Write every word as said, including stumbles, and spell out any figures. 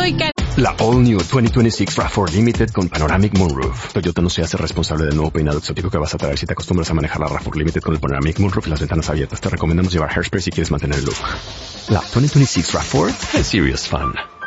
soy Karen. La All New veinte veintiséis RAV cuatro Limited con Panoramic Moonroof. Toyota no se hace responsable del nuevo peinado exótico que vas a traer si te acostumbras a manejar la RAV cuatro Limited con el Panoramic Moonroof y las ventanas abiertas. Te recomendamos llevar hairspray si quieres mantener el look. La veinte veintiséis RAV cuatro es serious fun.